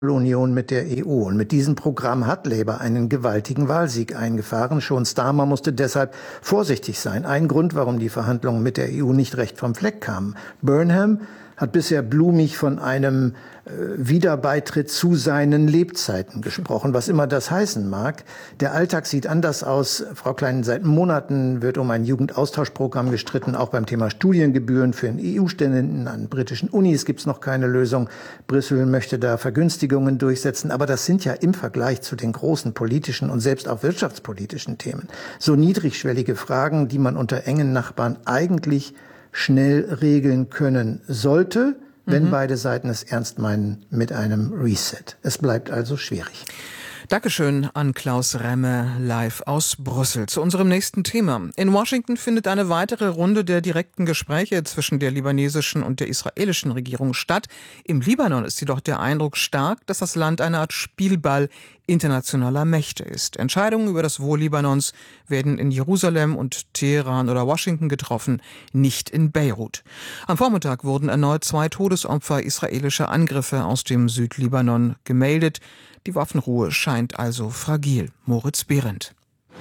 Union mit der EU. Und mit diesem Programm hat Labour einen gewaltigen Wahlsieg eingefahren. Schon Starmer musste deshalb vorsichtig sein. Ein Grund, warum die Verhandlungen mit der EU nicht recht vom Fleck kamen. Burnham hat bisher blumig von einem Wiederbeitritt zu seinen Lebzeiten gesprochen, was immer das heißen mag. Der Alltag sieht anders aus. Frau Klein, seit Monaten wird um ein Jugendaustauschprogramm gestritten. Auch beim Thema Studiengebühren für EU-Studenten an britischen Unis gibt es noch keine Lösung. Brüssel möchte da Vergünstigungen durchsetzen. Aber das sind ja im Vergleich zu den großen politischen und selbst auch wirtschaftspolitischen Themen so niedrigschwellige Fragen, die man unter engen Nachbarn eigentlich schnell regeln können sollte, wenn beide Seiten es ernst meinen mit einem Reset. Es bleibt also schwierig. Dankeschön an Klaus Remme live aus Brüssel. Zu unserem nächsten Thema. In Washington findet eine weitere Runde der direkten Gespräche zwischen der libanesischen und der israelischen Regierung statt. Im Libanon ist jedoch der Eindruck stark, dass das Land eine Art Spielball internationaler Mächte ist. Entscheidungen über das Wohl Libanons werden in Jerusalem und Teheran oder Washington getroffen, nicht in Beirut. Am Vormittag wurden erneut 2 Todesopfer israelischer Angriffe aus dem Südlibanon gemeldet. Die Waffenruhe scheint also fragil. Moritz Behrendt.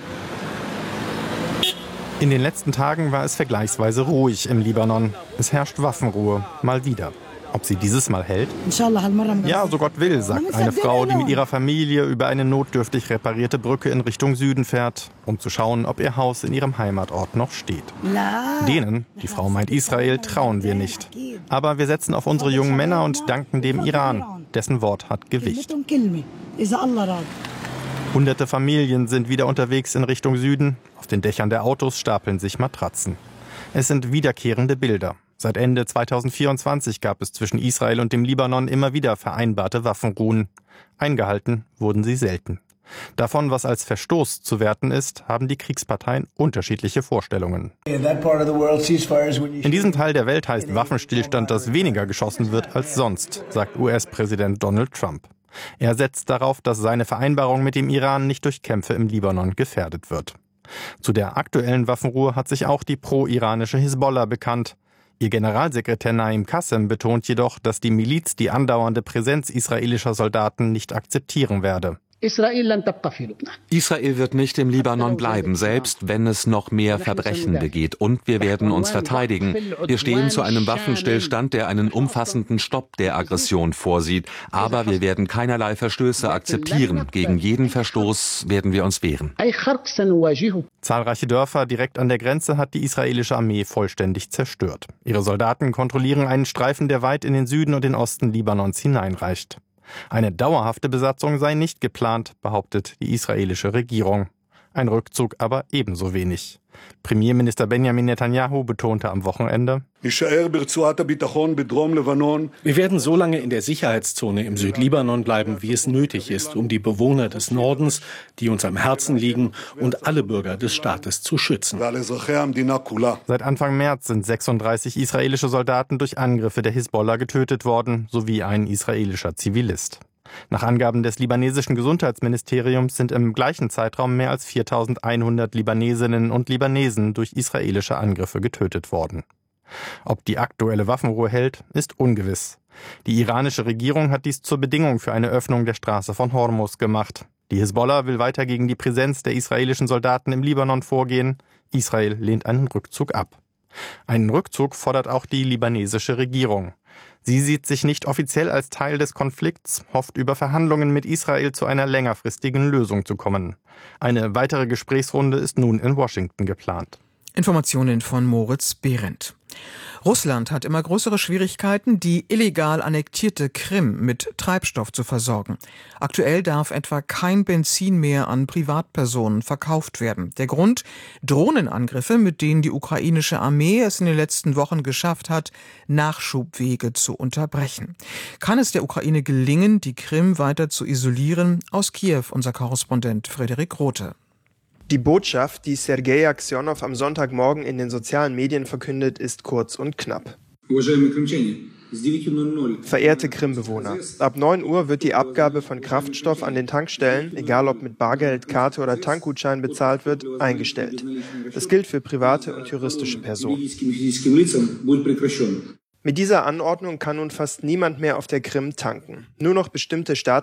In den letzten Tagen war es vergleichsweise ruhig im Libanon. Es herrscht Waffenruhe, mal wieder. Ob sie dieses Mal hält? Ja, so Gott will, sagt eine Frau, die mit ihrer Familie über eine notdürftig reparierte Brücke in Richtung Süden fährt, um zu schauen, ob ihr Haus in ihrem Heimatort noch steht. Denen, die Frau meint Israel, trauen wir nicht. Aber wir setzen auf unsere jungen Männer und danken dem Iran. Dessen Wort hat Gewicht. Hunderte Familien sind wieder unterwegs in Richtung Süden. Auf den Dächern der Autos stapeln sich Matratzen. Es sind wiederkehrende Bilder. Seit Ende 2024 gab es zwischen Israel und dem Libanon immer wieder vereinbarte Waffenruhen. Eingehalten wurden sie selten. Davon, was als Verstoß zu werten ist, haben die Kriegsparteien unterschiedliche Vorstellungen. In diesem Teil der Welt heißt Waffenstillstand, dass weniger geschossen wird als sonst, sagt US-Präsident Donald Trump. Er setzt darauf, dass seine Vereinbarung mit dem Iran nicht durch Kämpfe im Libanon gefährdet wird. Zu der aktuellen Waffenruhe hat sich auch die pro-iranische Hisbollah bekannt. Ihr Generalsekretär Naim Qassem betont jedoch, dass die Miliz die andauernde Präsenz israelischer Soldaten nicht akzeptieren werde. Israel wird nicht im Libanon bleiben, selbst wenn es noch mehr Verbrechen begeht. Und wir werden uns verteidigen. Wir stehen zu einem Waffenstillstand, der einen umfassenden Stopp der Aggression vorsieht. Aber wir werden keinerlei Verstöße akzeptieren. Gegen jeden Verstoß werden wir uns wehren. Zahlreiche Dörfer direkt an der Grenze hat die israelische Armee vollständig zerstört. Ihre Soldaten kontrollieren einen Streifen, der weit in den Süden und den Osten Libanons hineinreicht. Eine dauerhafte Besatzung sei nicht geplant, behauptet die israelische Regierung. Ein Rückzug aber ebenso wenig. Premierminister Benjamin Netanyahu betonte am Wochenende: Wir werden so lange in der Sicherheitszone im Südlibanon bleiben, wie es nötig ist, um die Bewohner des Nordens, die uns am Herzen liegen, und alle Bürger des Staates zu schützen. Seit Anfang März sind 36 israelische Soldaten durch Angriffe der Hisbollah getötet worden, sowie ein israelischer Zivilist. Nach Angaben des libanesischen Gesundheitsministeriums sind im gleichen Zeitraum mehr als 4.100 Libanesinnen und Libanesen durch israelische Angriffe getötet worden. Ob die aktuelle Waffenruhe hält, ist ungewiss. Die iranische Regierung hat dies zur Bedingung für eine Öffnung der Straße von Hormuz gemacht. Die Hisbollah will weiter gegen die Präsenz der israelischen Soldaten im Libanon vorgehen. Israel lehnt einen Rückzug ab. Einen Rückzug fordert auch die libanesische Regierung. Sie sieht sich nicht offiziell als Teil des Konflikts, hofft über Verhandlungen mit Israel zu einer längerfristigen Lösung zu kommen. Eine weitere Gesprächsrunde ist nun in Washington geplant. Informationen von Moritz Behrendt. Russland hat immer größere Schwierigkeiten, die illegal annektierte Krim mit Treibstoff zu versorgen. Aktuell darf etwa kein Benzin mehr an Privatpersonen verkauft werden. Der Grund: Drohnenangriffe, mit denen die ukrainische Armee es in den letzten Wochen geschafft hat, Nachschubwege zu unterbrechen. Kann es der Ukraine gelingen, die Krim weiter zu isolieren? Aus Kiew unser Korrespondent Frederik Rothe. Die Botschaft, die Sergei Aksionow am Sonntagmorgen in den sozialen Medien verkündet, ist kurz und knapp. Verehrte Krimbewohner, ab 9 Uhr wird die Abgabe von Kraftstoff an den Tankstellen, egal ob mit Bargeld, Karte oder Tankgutschein bezahlt wird, eingestellt. Das gilt für private und juristische Personen. Mit dieser Anordnung kann nun fast niemand mehr auf der Krim tanken. Nur noch bestimmte